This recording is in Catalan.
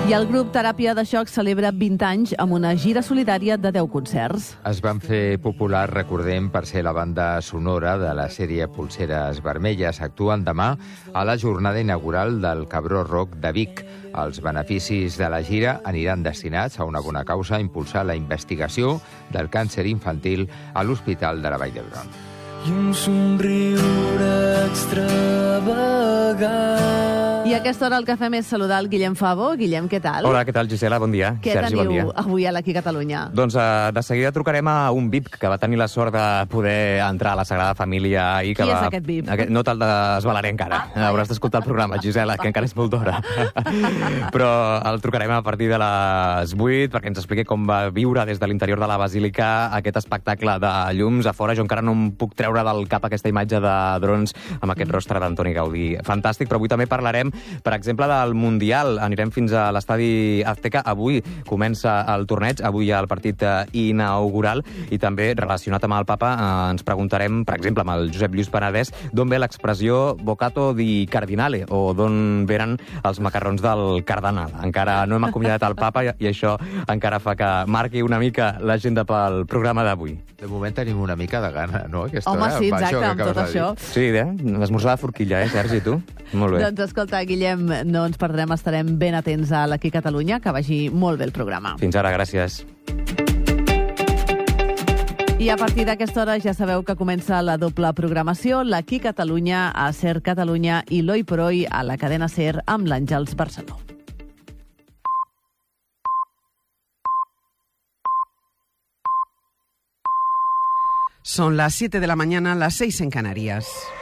I el grup Teràpia de Xoc celebra 20 anys amb una gira solidària de 10 concerts. Es van fer populars, recordem, per ser la banda sonora de la sèrie Polseres Vermelles. Actuen demà a la jornada inaugural del Cabró Rock de Vic. Els beneficis de la gira aniran destinats a una bona causa, impulsar la investigació del càncer infantil a l'Hospital de la Vall d'Hebron. I un somriure extravagant. I a aquesta hora el que fem és saludar el Guillem Favo. Guillem, què tal? Hola, què tal, Gisela? Bon dia. Què Sergi, teniu bon dia. avui a l'Aquí Catalunya? Doncs de seguida trucarem a un VIP que va tenir la sort de poder entrar a la Sagrada Família ahir. Qui és aquest VIP? No te'l desvelaré encara. Hauràs d'escoltar el programa, Gisela, que encara és molt d'hora. Però el trucarem a partir de les 8 perquè ens expliqui com va viure des de l'interior de la Basílica aquest espectacle de llums a fora. Jo encara no em puc treure del cap aquesta imatge de drons amb aquest rostre d'Antoni Gaudí. Fantàstic, però avui també parlarem, per exemple, del Mundial. Anirem fins a l'estadi Azteca. Avui comença el torneig, avui hi ha el partit inaugural i també, relacionat amb el Papa, ens preguntarem, per exemple, amb el Josep Lluís Penedès, d'on ve l'expressió bocato di cardinale, o d'on venen els macarrons del cardenal. Encara no hem acomiadat el Papa i això encara fa que marqui una mica l'agenda pel programa d'avui. De moment tenim una mica de gana, no? Aquesta Home, hora, sí, amb exacte, que amb acabes tot de dir. això. Sí, l'esmorzar de forquilla, Sergi, tu? Molt bé. Doncs escolta, Guillem, no ens perdrem, estarem ben atents a l'Aquí Catalunya, que vagi molt bé el programa. Fins ara, gràcies. I a partir d'aquesta hora ja sabeu que comença la doble programació, l'Aquí Catalunya a Ser Catalunya i l'Oi por Hoy a la cadena Ser amb l'Àngels Barceló. Son las 7 de la mañana, las 6 en Canarias.